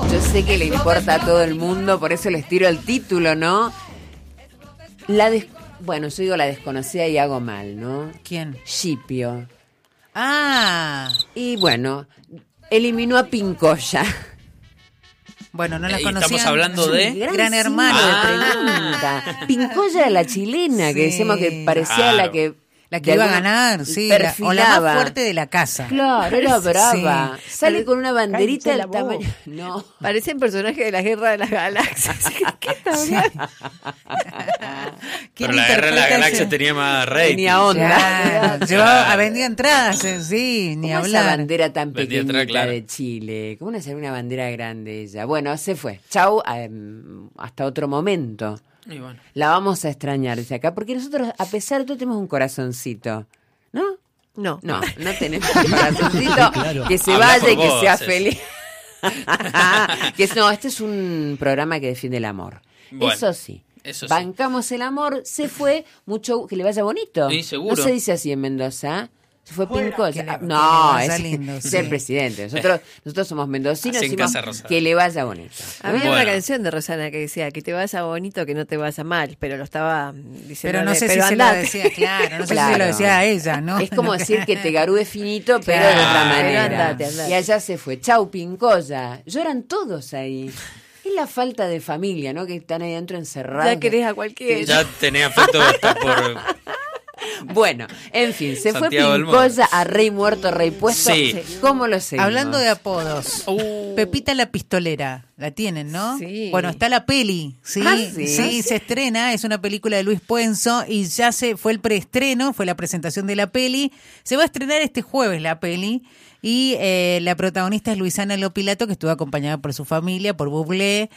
Yo sé que le importa a todo el mundo, por eso les tiro el título, ¿no? Bueno, yo digo la desconocida y hago mal, ¿no? ¿Quién? Scipio. Ah. Y bueno, eliminó a Pincoya. Bueno, no la conocía. Estamos hablando de... Gran Hermano. Pregunta. Pincoya, la chilena, que decíamos que parecía la que iba a ganar, sí. O la más fuerte de la casa. Claro, era brava. Sí. Sale con una banderita del tamaño... No. Parecen personajes de la Guerra de las Galaxias. ¿Qué está hablando? Pero la Guerra de las Galaxias tenía más rating. Tenía onda. Vendía entradas, sí, ni hablar. Esa bandera tan Vendía pequeñita claro. de Chile. ¿Cómo no ser una bandera grande ella? Bueno, se fue. Chau, hasta otro momento. Y bueno. La vamos a extrañar, dice acá, porque nosotros, a pesar de todo, tenemos un corazoncito. ¿No? No. No tenemos un corazoncito. Claro. Que se Habla vaya por y que vos, sea es. feliz. Este es un programa que defiende el amor. Bueno, eso sí. eso sí. Bancamos el amor, se fue, mucho que le vaya bonito. Sí, seguro. No se dice así en Mendoza. Se fue Pincoya. Que le No, vaya es lindo, es sí. el presidente. Nosotros somos mendocinos Así en decimos Casa Rosada. que le vaya bonito. Había Bueno. una canción de Rosana que decía que te vaya bonito, que no te vaya mal, pero lo estaba diciendo. Pero no sé si se lo decía, claro, no sé si se lo decía a ella, ¿no? Es como decir que te garúe finito, pero de otra Claro, manera. pero andate. Y allá se fue. Chau, Pincoya. Lloran todos ahí. Es la falta de familia, ¿no? Que están ahí adentro encerrados. Ya querés a cualquiera. Ya tenía afecto hasta por... Bueno, en fin, se Santiago fue del Moro. Pincoya a rey muerto, rey puesto. Sí. ¿Cómo lo seguimos? Hablando de apodos, Pepita la Pistolera, la tienen, ¿no? Sí. Bueno, está la peli, ¿sí? Ah, ¿sí? Sí, se estrena, es una película de Luis Puenzo y ya fue el preestreno, fue la presentación de la peli. Se va a estrenar este jueves la peli y la protagonista es Luisana Lopilato, que estuvo acompañada por su familia, por Bublé.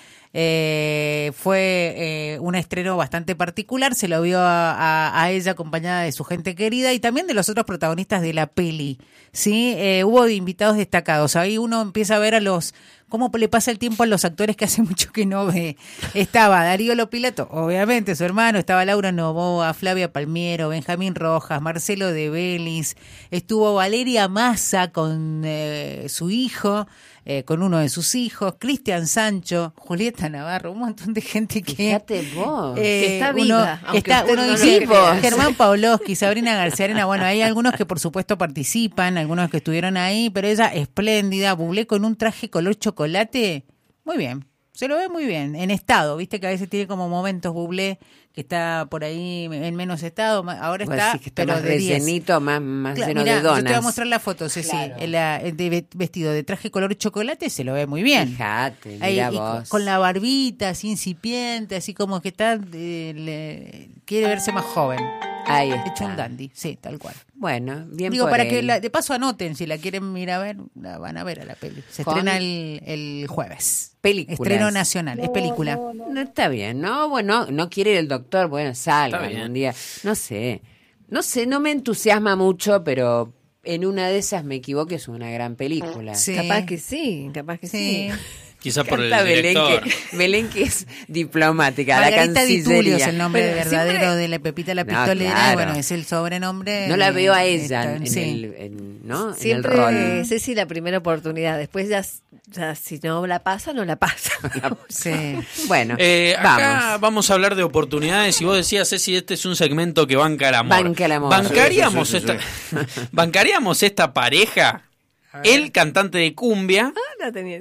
Fue un estreno bastante particular, se lo vio a ella acompañada de su gente querida y también de los otros protagonistas de la peli, ¿sí? Hubo invitados destacados, ahí uno empieza a ver cómo le pasa el tiempo a los actores que hace mucho que no ve. Estaba Darío Lopilato, obviamente su hermano, estaba Laura Novoa, Flavia Palmiero, Benjamín Rojas, Marcelo de Vélez, estuvo Valeria Massa con su hijo, con uno de sus hijos, Cristian Sancho, Julieta Navarro, un montón de gente que... Fíjate vos. Que está viva, aunque usted uno no lo dice, crea. Germán Pavlovsky, Sabrina García Arena, bueno, hay algunos que por supuesto participan, algunos que estuvieron ahí, pero ella espléndida, Bublé con un traje color chocolate, muy bien, se lo ve muy bien, en estado, viste que a veces tiene como momentos Bublé, que está por ahí en menos estado, ahora Vos está, decís que está pero más de 10. rellenito, más Claro, lleno mirá, de donas. yo te voy a mostrar la foto, Ceci. De vestido de traje color chocolate se lo ve muy bien. Fíjate, Ahí, mira y vos. con la barbita así incipiente, así como que está quiere verse más joven. Ahí Hecho está. un dandy, sí, tal cual. Bueno, bien Digo, por para él. que de paso anoten, si la quieren ir a ver, la van a ver a la peli. Se Con- estrena el jueves. Películas. Estreno nacional, es película. No, está bien, ¿no? Bueno, no quiere ir el doctor, bueno, salga Está bien. algún día. No sé, no me entusiasma mucho, pero en una de esas me equivoco, es una gran película. Sí. Capaz que sí. Sí. Quizás por el Canta director. Belén que es diplomática, Margarita la Di Tulio es cancillería. el nombre Pero verdadero siempre- de la Pepita la No, Pistolera, claro. y bueno, es el sobrenombre. No la veo a ella está- en, sí. ¿no? en el Siempre rol. Ceci la primera oportunidad. Después ya si no la pasa, no la pasa. Sí. Bueno, Acá vamos a hablar de oportunidades y vos decías, Ceci, este es un segmento que banca el amor. Banca el amor. ¿Bancaríamos, Sí, sí, sí, ¿bancaríamos esta pareja? El cantante de cumbia La tenía.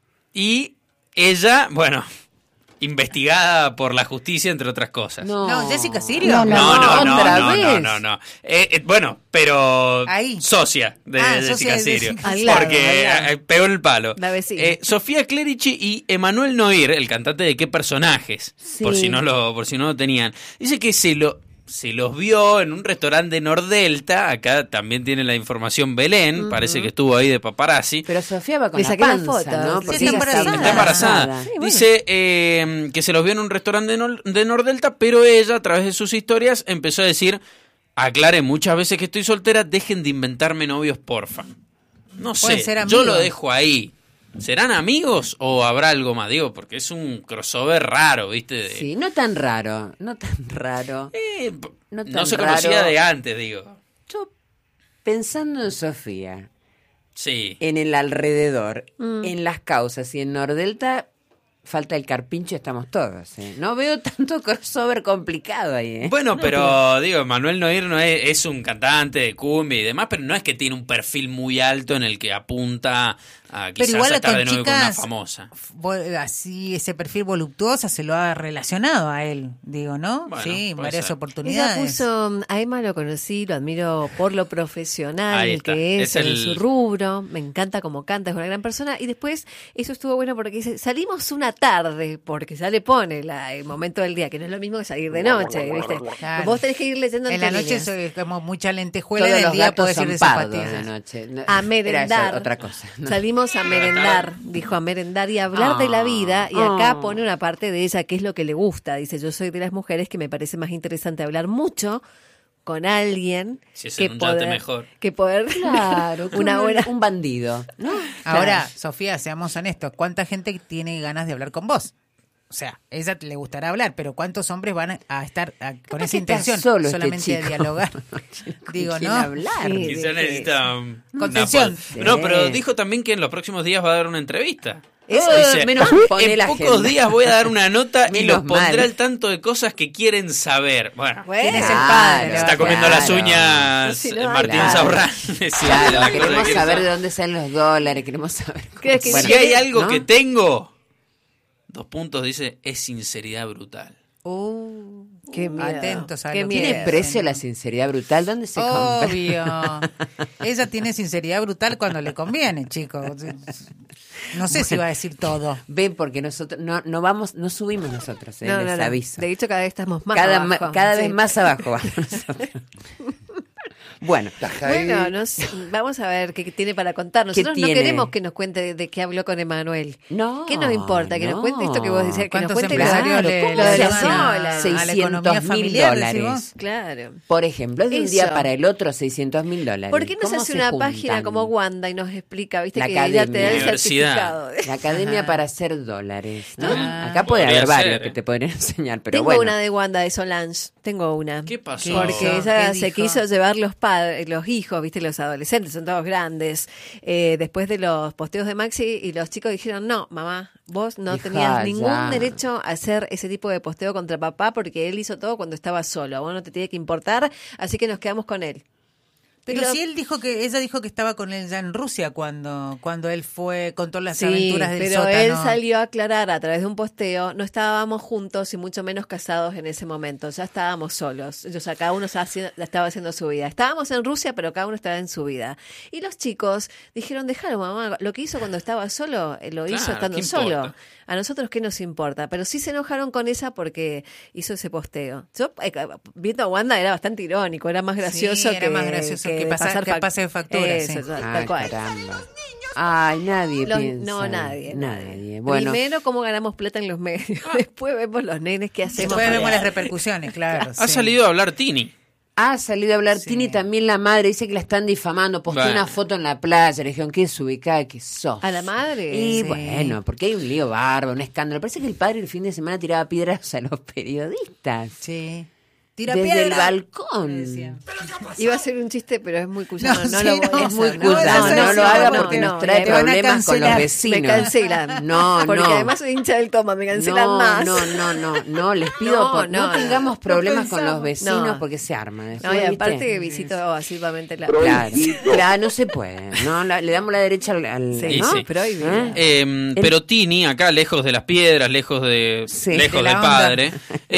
y ella, bueno, investigada por la justicia, entre otras cosas. No, Jessica Sirio. No, otra no, vez. no. Bueno, pero Ahí. socia de Socia Jessica de Sirio. Jessica Sirio. Porque Al lado. pegó el palo. La vecina. Sofía Clerici y Emanuel Noir, el cantante de ¿Qué personajes? Sí. Por si no lo tenían. Dice que se los vio en un restaurante de Nordelta. Acá también tiene la información Belén. Parece que estuvo ahí de paparazzi. Pero Sofía va con Le la saqué la panza, foto. ¿no? Sí, Porque está ella embarazada. Está embarazada. Sí, bueno. Dice que se los vio en un restaurante de Nordelta, pero ella, a través de sus historias, empezó a decir: aclare muchas veces que estoy soltera, dejen de inventarme novios, porfa. No Pueden sé, ser yo amigos. lo dejo ahí. ¿Serán amigos o habrá algo más? Digo, porque es un crossover raro, ¿viste? Sí, no tan raro. No tan se conocía raro. de antes, digo. Yo, pensando en Sofía, Sí. en el alrededor, en las causas y en Nordelta falta el carpincho, estamos todos. No veo tanto crossover complicado ahí. Bueno, pero digo, Manuel Noir no es un cantante de cumbia y demás, pero no es que tiene un perfil muy alto en el que apunta a quizás Pero igual estar con de novio con una chicas, famosa. así ese perfil voluptuosa se lo ha relacionado a él, digo, ¿no? Bueno, sí, puede varias ser. oportunidades. Ella puso, a Emma lo conocí, lo admiro por lo profesional Ahí está. que es, Es en el- su rubro, me encanta cómo canta, es una gran persona. Y después, eso estuvo bueno porque dice, salimos una tarde, porque ya le pone el momento del día, que no es lo mismo que salir de noche, ¿viste? Claro. Vos tenés que ir leyendo En la entre noche líneas. es como mucha lentejuela, Todos en el los día gatos podés ir son de pardos zapatillas. de noche. No, A era merendar. eso, otra cosa. ¿no? Salimos a merendar, dijo, a merendar y a hablar de la vida. Y acá pone una parte de ella que es lo que le gusta. Dice, yo soy de las mujeres que me parece más interesante hablar mucho con alguien Si es que en un yate poder, mejor. que poder Claro, una buena un bandido. ¿no? Ahora, Sofía, seamos honestos, ¿cuánta gente tiene ganas de hablar con vos? O sea, ella le gustará hablar, pero ¿cuántos hombres van a estar con esa que está intención? solo solamente este de chico. dialogar. Digo, ¿Con quién ¿no? hablar? Sí. Quizá necesita Contención. No, pero dijo también que en los próximos días va a dar una entrevista. Eso, Dice, menos pone en la pocos agenda". días voy a dar una nota y Menos los pondré mal. al tanto de cosas que quieren saber. Bueno, ¿Quién es el Claro, padre? se Le va está a comiendo quedar. las uñas Sí, no, Martín claro. Saurrán. Claro, queremos saber de dónde salen los dólares, queremos saber. ¿Crees que Si hay algo ¿no? que tengo, 2 puntos, dice, es sinceridad brutal. Qué miedo. Atentos a Qué lo que ¿Tiene miedo. precio la sinceridad brutal? ¿Dónde se compra? Obvio. Ella tiene sinceridad brutal cuando le conviene, chicos. No sé si va a decir todo. Ven, porque nosotros no vamos, no subimos nosotros, No, les no. aviso. De hecho, cada vez estamos más abajo. Cada Sí. vez más abajo vamos nosotros. Bueno, Bueno, vamos a ver qué tiene para contarnos. ¿Qué Nosotros no tiene? queremos que nos cuente de qué habló con Emanuel. No, ¿Qué nos importa? Que nos no. cuente esto que vos decías, que nos ¿Cuántos cuente empresarios lo le de la ayudan sola. a la economía familiar, decís vos? Claro. por ejemplo, es de un Eso. día para el otro $600.000. ¿Por qué no se ¿Cómo hace una juntan? página como Wanda y nos explica, viste, La que ella te da el Universidad. certificado? La academia para hacer dólares, ¿no? Ah, Acá puede podría haber varios ser, que te podrían enseñar, pero Tengo bueno. una de Wanda de Solange, tengo una. ¿Qué pasó? Porque ¿Qué ella dijo? se quiso llevar los padres, los hijos, viste, los adolescentes, son todos grandes. Después de los posteos de Maxi, y los chicos dijeron, no, mamá, vos no Hija, tenías ningún ya. derecho a hacer ese tipo de posteo contra papá porque él hizo todo cuando estaba solo. A vos no te tiene que importar, así que nos quedamos con él. Pero Y lo- si ella dijo que estaba con él ya en Rusia cuando él contó las Sí, aventuras del pero sótano. él salió a aclarar a través de un posteo, no estábamos juntos y mucho menos casados en ese momento, ya estábamos solos, o sea, cada uno estaba haciendo su vida. Estábamos en Rusia, pero cada uno estaba en su vida. Y los chicos dijeron, déjalo, mamá, lo que hizo cuando estaba solo, lo hizo Claro, estando ¿qué solo. importa? A nosotros qué nos importa, pero sí se enojaron con esa porque hizo ese posteo. Yo, viendo a Wanda, era bastante irónico, era más gracioso era más gracioso que pasar pase factura, Eso, sí. tal Ay, cual. caramba. Ay, nadie Los- piensa. no, nadie. Nadie. Bueno, Primero, cómo ganamos plata en los medios. Después vemos los nenes que hacemos. Después vemos para- las repercusiones, claro. Ha sí. salido a hablar Tini. ha salido a hablar Sí. Tini, también la madre, dice que la están difamando, postó Bueno. una foto en la playa, le dijeron, ¿qué es ubicada que sos? A la madre. Y Sí. bueno, porque hay un lío bárbaro, un escándalo. Parece que el padre el fin de semana tiraba piedras a los periodistas. Sí. Tira Desde piedra. el balcón. Decía. Iba a ser un chiste, pero es muy cuyano. No, No, sí, lo no, voy a Es muy hacer. no, cuyano, no, no, lo no, haga no, porque no, nos trae te van a problemas con los cancelar, vecinos. Me cancelan. No, Porque no. además soy hincha del toma, me cancelan más. No, les pido no tengamos problemas con los vecinos No. porque se arma. No, y ¿viste? aparte visito asiduamente la... Claro, no se puede. No, le damos la derecha al Sí, ¿no? sí. prohibido. Pero Tini, acá lejos de las piedras, lejos Sí, lejos de la del onda. padre,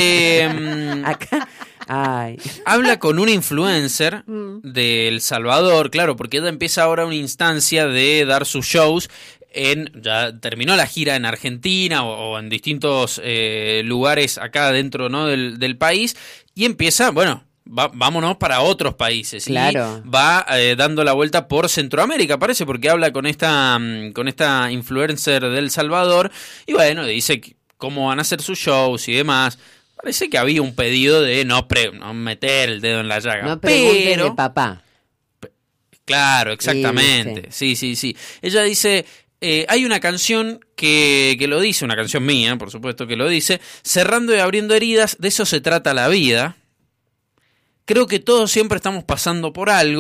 Acá. Ay. habla con una influencer de El Salvador, claro, porque ella empieza ahora una instancia de dar sus shows. Ya terminó la gira en Argentina o en distintos lugares acá dentro, ¿no? del país, y empieza, bueno, vámonos para otros países. Claro. Y va dando la vuelta por Centroamérica, parece, porque habla con esta influencer del Salvador y bueno, dice cómo van a hacer sus shows y demás. Parece que había un pedido de no meter el dedo en la llaga. No pregunten pero de papá. Claro, exactamente. Sí. Ella dice, hay una canción que lo dice, una canción mía, por supuesto que lo dice, cerrando y abriendo heridas, de eso se trata la vida. Creo que todos siempre estamos pasando por algo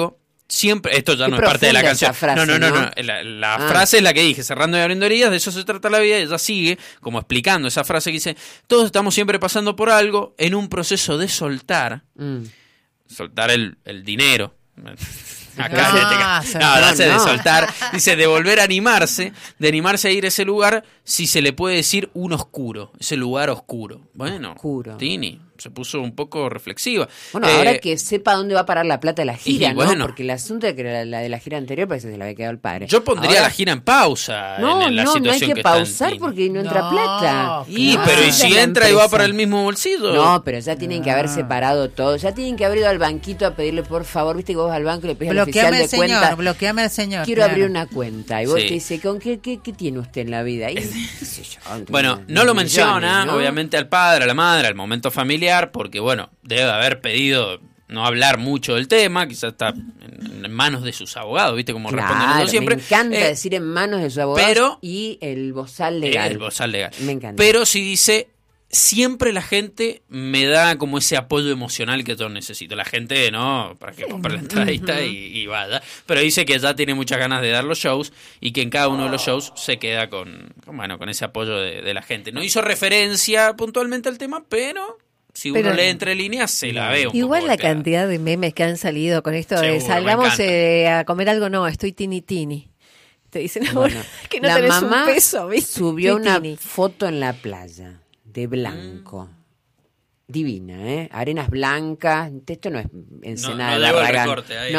siempre, esto ya Qué no es parte de la profunda canción. esa frase, no. ¿no? La frase es la que dije, cerrando y abriendo heridas, de eso se trata la vida, y ella sigue como explicando esa frase que dice, todos estamos siempre pasando por algo en un proceso de soltar, soltar el dinero. Acá de soltar, dice, de volver a animarse, de animarse a ir a ese lugar, si se le puede decir un oscuro, ese lugar oscuro. Bueno, Oscuro. Tini se puso un poco reflexiva. Bueno, ahora que sepa dónde va a parar la plata de la gira, y bueno. ¿no? Porque el asunto de que la de la gira anterior parece que se le había quedado el padre. Yo pondría Ahora, la gira en pausa. No, en la no hay situación que está en pausar Tini. porque no entra No, plata. Y, claro. pero ¿y Esa es si la entra y va empresa. para el mismo bolsillo? No, pero ya tienen que haber separado todo. Ya tienen que haber ido al banquito a pedirle, por favor, viste que vos vas al banco y le pedís al oficial Bloqueame de al señor, cuenta. bloqueame al señor. Quiero claro. abrir una cuenta. Y vos Sí. te dice, ¿con qué tiene usted en la vida? Y, qué sé yo, Bueno, no lo millones, menciona, ¿no? obviamente, al padre, a la madre, al momento familiar, porque, bueno, debe haber pedido no hablar mucho del tema, quizás está en manos de sus abogados, ¿viste? Como responden Claro, ellos siempre. me encanta decir en manos de su abogado pero- y el bozal legal. El bozal legal. Me encanta. Pero si dice, siempre la gente me da como ese apoyo emocional que yo necesito. La gente, ¿no? Para que compre la entradita y vaya. Pero dice que ya tiene muchas ganas de dar los shows y que en cada uno de los shows se queda con ese apoyo de la gente. No hizo referencia puntualmente al tema, pero si uno Pero- lee entre líneas, se la ve un Igual poco la golpeada. cantidad de memes que han salido con esto de Seguro, me salgamos encanta. a comer algo, no, estoy tini. Te dicen Bueno, que no la tenés mamá un peso, ¿viste? subió Estoy una tini. foto en la playa de blanco. Divina, ¿eh? Arenas blancas. Esto no es Ensenada no de llegó el Barragán. recorte ahí.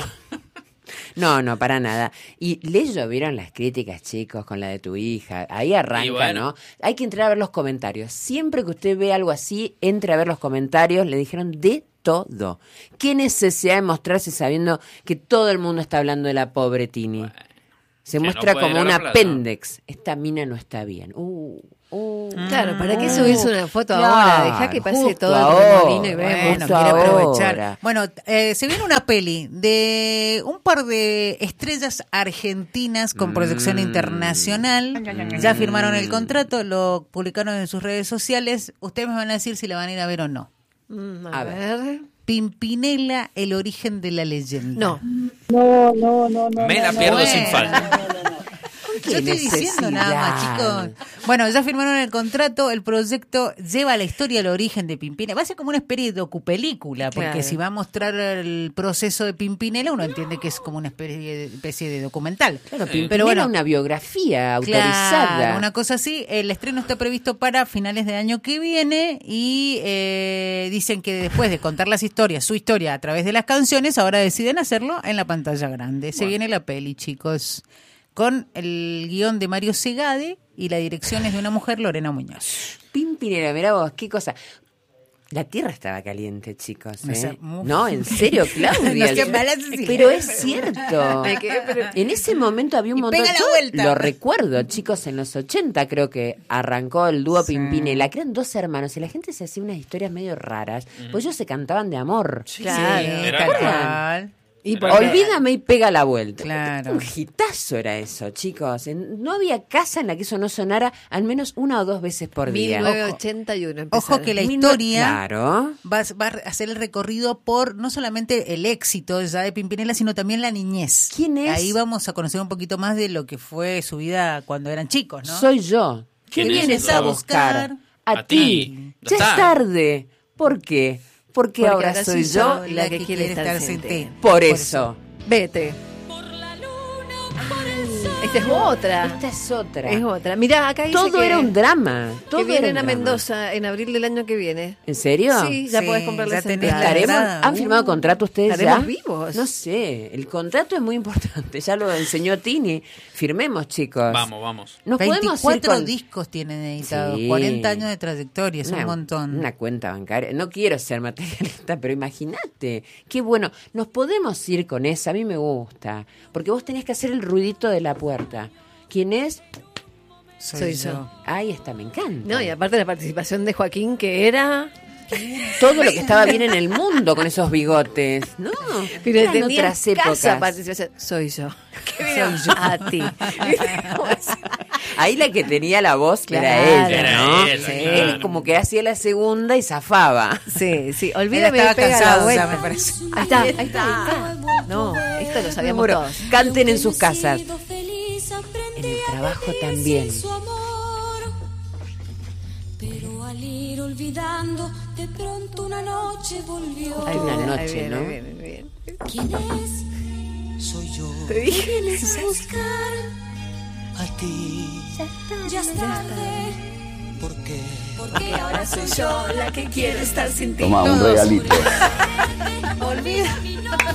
No, para nada. Y le llovieron las críticas, chicos, con la de tu hija. Ahí arranca, Y bueno. ¿no? Hay que entrar a ver los comentarios. Siempre que usted ve algo así, entre a ver los comentarios. Le dijeron de todo. ¿Qué necesidad de mostrarse sabiendo que todo el mundo está hablando de la pobre Tini? Se que muestra no puede como ir a un la playa. apéndiz. Esta mina no está bien. Claro, ¿para qué subirse una foto Claro, ahora? Deja que pase justo todo el ahora. remolino y vemos. Bueno, Justo quiere ahora. aprovechar. Bueno, se viene una peli de un par de estrellas argentinas con proyección internacional. Ya firmaron el contrato, lo publicaron en sus redes sociales. Ustedes me van a decir si la van a ir a ver o no. A ver. Pimpinela, el origen de la leyenda. No. Me la pierdo Bueno. sin falta. Yo estoy diciendo nada más, necesidad. chicos. Bueno, ya firmaron el contrato, el proyecto lleva la historia al origen de Pimpinela. Va a ser como una especie de docupelícula, porque Claro. si va a mostrar el proceso de Pimpinela, uno entiende que es como una especie de documental. Claro, Sí. Pimpinela, Pero bueno, una biografía autorizada. claro, una cosa así. El estreno está previsto para finales de año que viene y dicen que después de contar las historias, su historia a través de las canciones, ahora deciden hacerlo en la pantalla grande. Se viene la peli, chicos, con el guión de Mario Segade y la dirección es de una mujer, Lorena Muñoz. Pimpinela, mirá vos, qué cosa. La tierra estaba caliente, chicos. O sea, ¿eh? uf. No, en serio, Claudia. No seas mala, Cecilia. Pero es cierto. Me quedé, pero- En ese momento había un Y montón. pega la Yo vuelta. lo recuerdo, chicos, en los 80 creo que arrancó el dúo Pimpinela, que eran dos hermanos y la gente se hacía unas historias medio raras, pues ellos se cantaban de amor. Claro. Era tal como- cual. Y porque- Olvídame y pega la vuelta. Claro. Un hitazo era eso, chicos. No había casa en la que eso no sonara al menos una o dos veces por día. 1981 Ojo empezaron. que la Mil- historia Claro. va a hacer el recorrido por no solamente el éxito ya de Pimpinela, sino también la niñez. ¿Quién es? Ahí vamos a conocer un poquito más de lo que fue su vida cuando eran chicos, ¿no? Soy yo. ¿Qué ¿Quién es vienes yo? a buscar? A A ti. ti. Ya Ya es está. tarde. ¿Por qué? Porque ahora soy yo la que quiere estar sin ti. por eso. Vete. Esta es otra. Esta es otra. Es otra. Mirá, acá dice Todo que, era un drama. Todo que era vienen un a drama. Mendoza en abril del año que viene. ¿En serio? Sí, ya Sí, podés comprar ya las tenés entradas. la ¿Estaremos- entrada. ¿Han firmado contrato ustedes ya? ¿Estaremos vivos? No sé, el contrato es muy importante, ya lo enseñó Tini. Firmemos, chicos. Vamos. Nos podemos ir 24 con discos tienen editados, Sí. 40 años de trayectoria, es un montón. Una cuenta bancaria. No quiero ser materialista, pero imagínate. Qué bueno. Nos podemos ir con esa, a mí me gusta. Porque vos tenés que hacer el ruidito de la puerta. ¿Quién es? Soy yo. Ahí está, me encanta. No, y aparte la participación de Joaquín, que era... Todo lo que estaba bien en el mundo con esos bigotes. No, Pero eran tenía otras escasa épocas. participación. Soy yo. Soy yo. A ti. Ahí la que tenía la voz Claro. era ella, ¿no? Era ella, Sí. claro. Él como que hacía la segunda y zafaba. Sí, sí. Él Olvídame estaba pega la cansado ya, vuelta. me parece. Ahí está, ahí está. No, esto lo sabíamos Bueno, todos. canten en sus casas. En el trabajo también. Pero al ir olvidando, de pronto una noche volvió. Hay una Ahí noche, viene, ¿no? ahí viene, ahí viene. ¿Quién es? Soy yo, ¿Qué vienes a buscar? a ti, Ya es tarde, ¿por qué? porque ahora soy yo la que quiere estar sin ti. Toma un regalito. Olvida mi nombre.